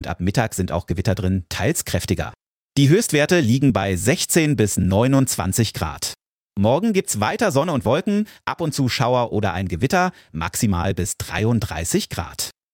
ab Mittag sind auch Gewitter drin, teils kräftiger. Die Höchstwerte liegen bei 16 bis 29 Grad. Morgen gibt's weiter Sonne und Wolken, ab und zu Schauer oder ein Gewitter, maximal bis 33 Grad.